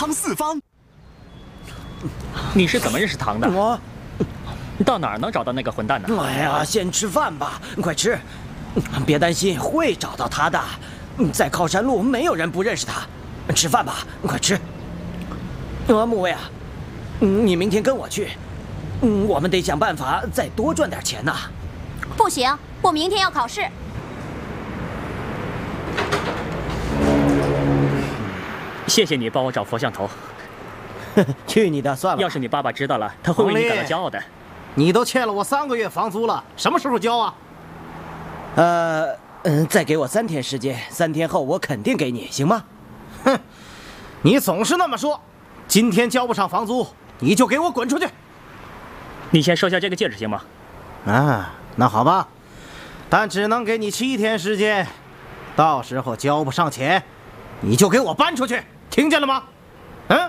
康四方。 你是怎么认识唐的？ 我， 到哪儿能找到那个混蛋呢？ 哎呀，先吃饭吧，快吃。别担心，会找到他的。在靠山路，没有人不认识他。吃饭吧，快吃。木卫啊，你明天跟我去。我们得想办法再多赚点钱呐。 不行，我明天要考试。 谢谢你帮我找佛像头。 去你的，算了。 要是你爸爸知道了，他会为你感到骄傲的。 你都欠了我3个月房租了，什么时候交啊？ 再给我3天时间，3天后我肯定给你，行吗？ 哼，你总是那么说。今天交不上房租，你就给我滚出去。 你先收下这个戒指行吗？ 啊，那好吧，但只能给你7天时间，到时候交不上钱，你就给我搬出去，听见了吗？